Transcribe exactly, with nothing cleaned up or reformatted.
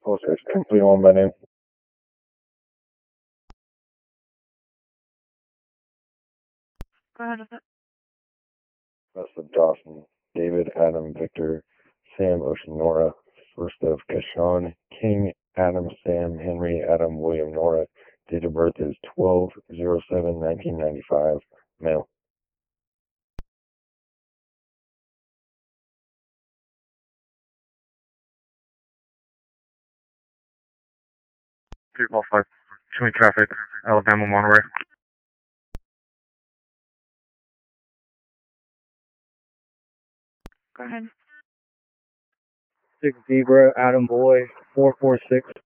Posters, ten thirty-one by name. Go ahead with it. Rest of Dawson, David, Adam, Victor, Sam, Ocean, Nora. First of Kashawn, King, Adam, Sam, Henry, Adam, William, Nora. Date of birth is twelve oh seven nineteen ninety-five. Male. three call five. Showing traffic, Alabama, Monterey. Go ahead. Six Zebra, Adam Boy, four four six